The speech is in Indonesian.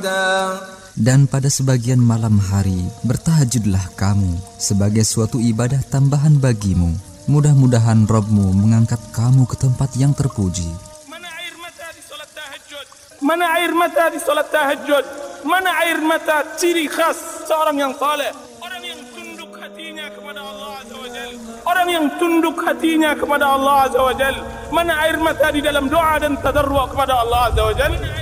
مدا. Dan pada sebagian malam hari bertahajudlah kamu sebagai suatu ibadah tambahan bagimu. Mudah-mudahan Rabb-Mu mengangkat kamu ke tempat yang terpuji. Mana air mata di salat tahajud? Mana air mata di salat tahajud? Mana air mata ciri khas seorang yang saleh? Orang yang tunduk hatinya kepada Allah Azza wa Jalla. Orang yang tunduk hatinya kepada Allah Azza wa Jalla. Mana air mata di dalam doa dan tadarru' kepada Allah Azza wa Jalla?